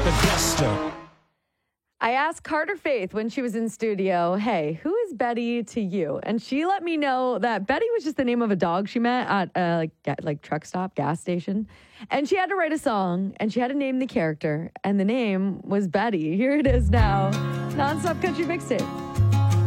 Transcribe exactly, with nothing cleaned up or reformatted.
the gusto. I asked Carter Faith when she was in studio, hey, who is Betty to you? And she let me know that Betty was just the name of a dog she met at a like, ga- like truck stop, gas station. And she had to write a song and she had to name the character. And the name was Betty. Here it is now. Non-stop country mixtape.